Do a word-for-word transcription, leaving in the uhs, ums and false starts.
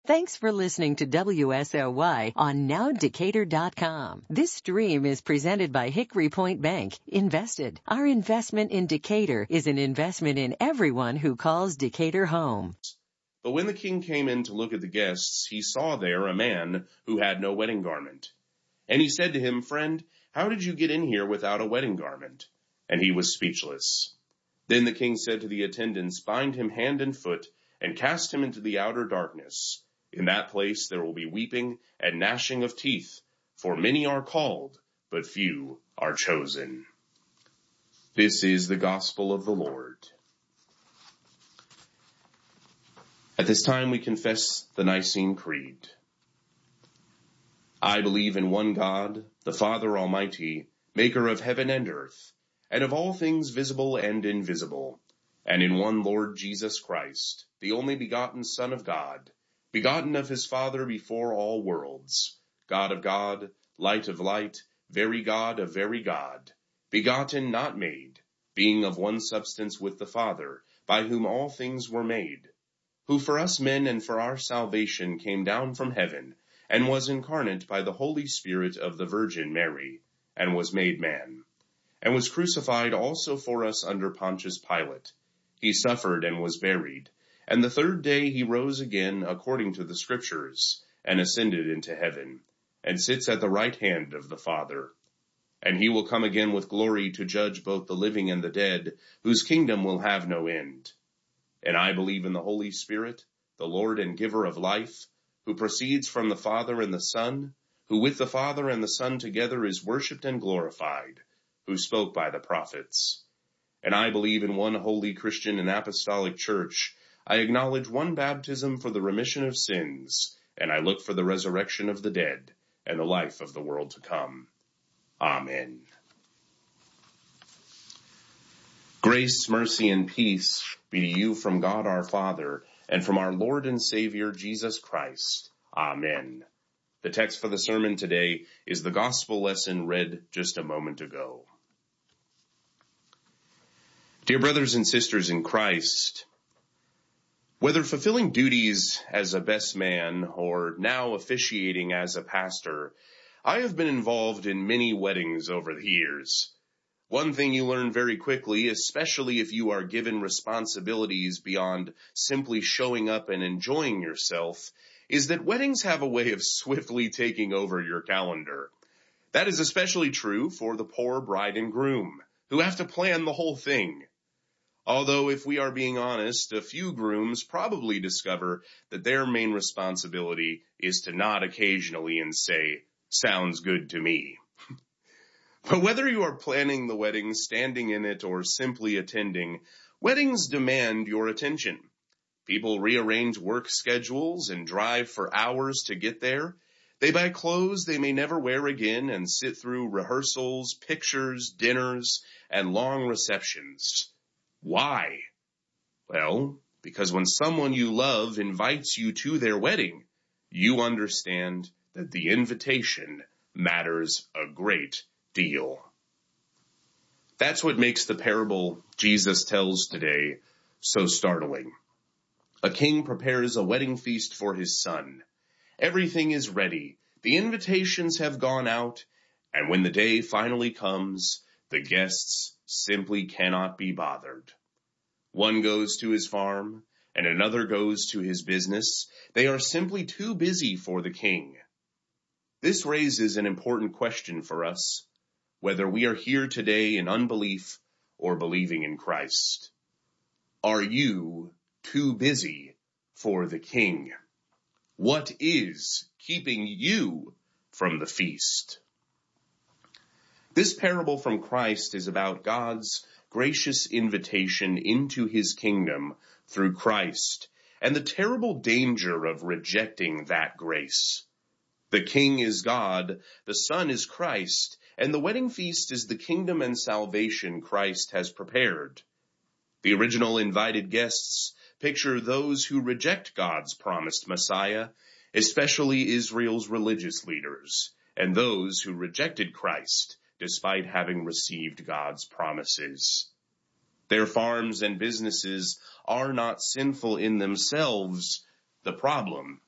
Thanks for listening to W S L Y on now decatur dot com. This stream is presented by Hickory Point Bank. Invested. Our investment in Decatur is an investment in everyone who calls Decatur home. But when the king came in to look at the guests, he saw there a man who had no wedding garment. And he said to him, "Friend, how did you get in here without a wedding garment?" And he was speechless. Then the king said to the attendants, "Bind him hand and foot, and cast him into the outer darkness. In that place there will be weeping and gnashing of teeth, for many are called, but few are chosen." This is the gospel of the Lord. At this time we confess the Nicene Creed. I believe in one God, the Father Almighty, maker of heaven and earth, and of all things visible and invisible, and in one Lord Jesus Christ, the only begotten Son of God, begotten of his Father before all worlds, God of God, light of light, very God of very God, begotten, not made, being of one substance with the Father, by whom all things were made, who for us men and for our salvation came down from heaven, and was incarnate by the Holy Spirit of the Virgin Mary, and was made man, and was crucified also for us under Pontius Pilate. He suffered and was buried, and the third day he rose again according to the Scriptures, and ascended into heaven, and sits at the right hand of the Father. And he will come again with glory to judge both the living and the dead, whose kingdom will have no end. And I believe in the Holy Spirit, the Lord and giver of life, who proceeds from the Father and the Son, who with the Father and the Son together is worshipped and glorified, who spoke by the prophets. And I believe in one holy Christian and apostolic church. I acknowledge one baptism for the remission of sins, and I look for the resurrection of the dead and the life of the world to come. Amen. Grace, mercy, and peace be to you from God our Father, and from our Lord and Savior Jesus Christ. Amen. The text for the sermon today is the gospel lesson read just a moment ago. Dear brothers and sisters in Christ, whether fulfilling duties as a best man or now officiating as a pastor, I have been involved in many weddings over the years. One thing you learn very quickly, especially if you are given responsibilities beyond simply showing up and enjoying yourself, is that weddings have a way of swiftly taking over your calendar. That is especially true for the poor bride and groom, who have to plan the whole thing. Although, if we are being honest, a few grooms probably discover that their main responsibility is to nod occasionally and say, "Sounds good to me." But whether you are planning the wedding, standing in it, or simply attending, weddings demand your attention. People rearrange work schedules and drive for hours to get there. They buy clothes they may never wear again and sit through rehearsals, pictures, dinners, and long receptions. Why? Well, because when someone you love invites you to their wedding, you understand that the invitation matters a great deal. That's what makes the parable Jesus tells today so startling. A king prepares a wedding feast for his son. Everything is ready. The invitations have gone out, and when the day finally comes, the guests simply cannot be bothered. One goes to his farm, and another goes to his business. They are simply too busy for the king. This raises an important question for us, whether we are here today in unbelief or believing in Christ. Are you too busy for the king? What is keeping you from the feast? This parable from Christ is about God's gracious invitation into his kingdom through Christ and the terrible danger of rejecting that grace. The king is God, the Son is Christ, and the wedding feast is the kingdom and salvation Christ has prepared. The original invited guests picture those who reject God's promised Messiah, especially Israel's religious leaders, and those who rejected Christ despite having received God's promises. Their farms and businesses are not sinful in themselves. The problem